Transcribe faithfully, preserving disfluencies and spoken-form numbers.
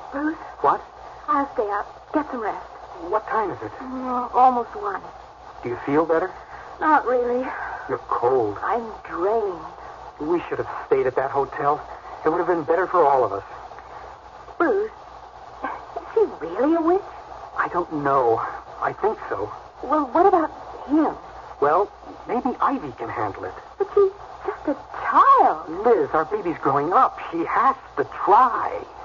Bruce? What? I'll stay up. Get some rest. What time is it? Mm, almost one. Do you feel better? Not really. You're cold. I'm drained. We should have stayed at that hotel. It would have been better for all of us. Bruce, is she really a witch? I don't know. I think so. Well, what about him? Well, maybe Ivy can handle it. But she's just a child. Liz, our baby's growing up. She has to try.